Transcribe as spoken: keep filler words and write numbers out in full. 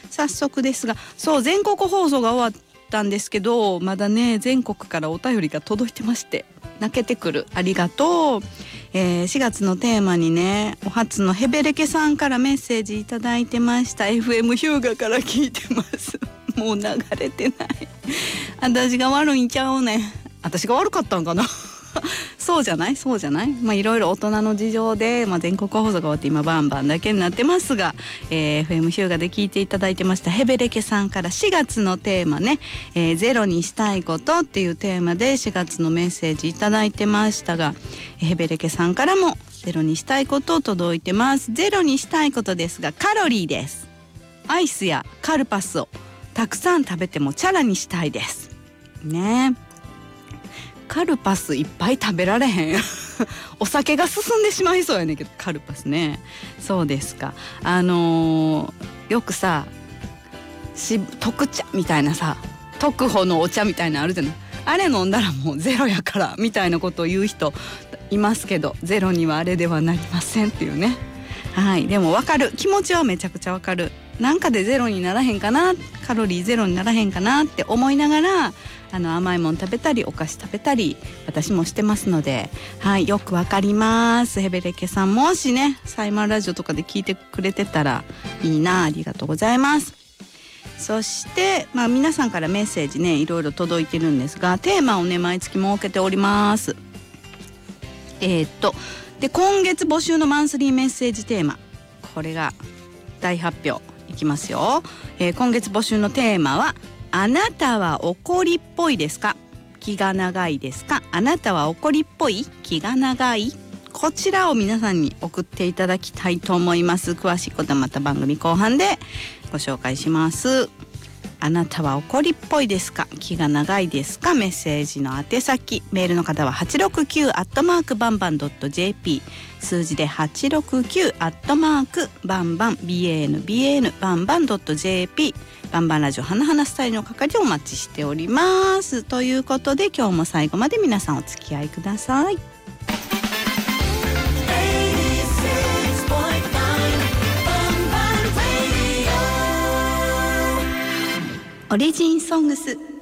早速ですが、そう全国放送が終わったんですけど、まだね全国からお便りが届いてまして、泣けてくる。ありがとう。えー、しがつのテーマにね、お初のヘベレケさんからメッセージいただいてました。 エフエム ヒューガから聞いてますもう流れてない私が悪いんちゃうねん。私が悪かったんかなそうじゃないそうじゃない。まあいろいろ大人の事情で、まあ、全国放送が終わって今バンバンだけになってますが、えー、エフエム ヒューガで聞いていただいてましたヘベレケさんからしがつのテーマね、えー、ゼロにしたいことっていうテーマでしがつのメッセージいただいてましたが、ヘベレケさんからもゼロにしたいこと届いてます。ゼロにしたいことですが、カロリーです。アイスやカルパスをたくさん食べてもチャラにしたいですね。カルパスいっぱい食べられへんお酒が進んでしまいそうやねんけど、カルパスね。そうですか。あのー、よくさし特茶みたいなさ、特保のお茶みたいなのあるじゃない。あれ飲んだらもうゼロやからみたいなことを言う人いますけど、ゼロにはあれではなりませんっていうね。はい、でも分かる、気持ちはめちゃくちゃ分かる。なんかでゼロにならへんかな、カロリーゼロにならへんかなって思いながら、あの甘いもの食べたりお菓子食べたり私もしてますので、はい、よくわかります。ヘベレケさん、もしねサイマンラジオとかで聞いてくれてたらいいな。ありがとうございます。そして、まあ、皆さんからメッセージねいろいろ届いてるんですが、テーマをね毎月設けております。えー、っとで今月募集のマンスリーメッセージテーマ、これが大発表いきますよ。えー、今月募集のテーマは、あなたは怒りっぽいですか、気が長いですか。あなたは怒りっぽい、気が長い。こちらを皆さんに送っていただきたいと思います。詳しいことはまた番組後半でご紹介します。あなたは怒りっぽいですか、気が長いですか。メッセージの宛先、メールの方ははちろくきゅうアットマークバンバンドットジェーピー、数字ではちろくきゅうアットマークバンバン ビーエーエヌビーエーエヌ バンバンドットジェーピー、バンバンラジオ花々スタイルの係お待ちしております。ということで今日も最後まで皆さんお付き合いください。オリジンソングス。